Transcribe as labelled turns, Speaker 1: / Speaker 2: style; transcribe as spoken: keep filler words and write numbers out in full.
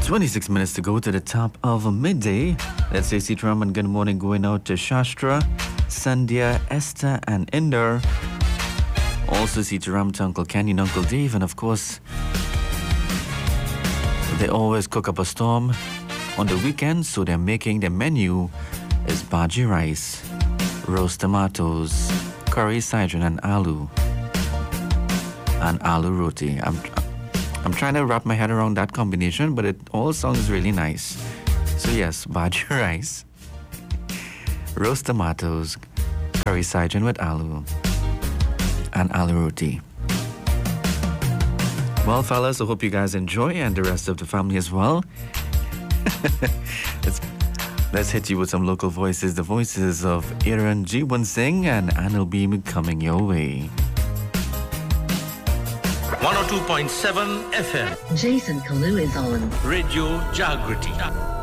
Speaker 1: twenty-six minutes to go to the top of midday. Let's say Sitaram and good morning going out to Shastra, Sandhya, Esther and Inder. Also Sitaram to Uncle Kenny and Uncle Dave. And of course, they always cook up a storm on the weekend, so they're making their menu is bhaji rice, roast tomatoes, curry sajjan and aloo, and aloo roti. I'm, I'm trying to wrap my head around that combination, but it all sounds really nice. So yes, bhaji rice, roast tomatoes, curry sajjan with aloo, and aloo roti. Well, fellas, I hope you guys enjoy, and the rest of the family as well. let's, let's hit you with some local voices. The voices of Aaron Jeewan Singh and Anil Beam coming your way.
Speaker 2: one oh two point seven F M.
Speaker 3: Jason Kalu is on
Speaker 2: Radio Jagriti.